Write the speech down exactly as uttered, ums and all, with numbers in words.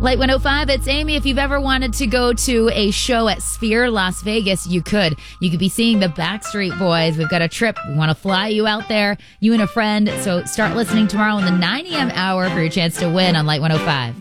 Light one oh five, it's Amy. If you've ever wanted to go to a show at Sphere Las Vegas, you could. You could be seeing the Backstreet Boys. We've got a trip. We want to fly you out there, you and a friend. So start listening tomorrow in the nine a.m. hour for your chance to win on Light one oh five.